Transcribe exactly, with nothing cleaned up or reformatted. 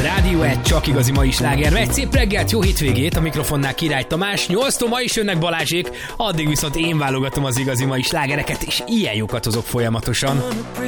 Rádió egy csak igazi mai sláger. Egy szép reggelt, jó hétvégét, a mikrofonnál Király Tamás. nyolctól ma is jönnek Balázsék, addig viszont én válogatom az igazi mai slágereket, és ilyen jókat hozok folyamatosan.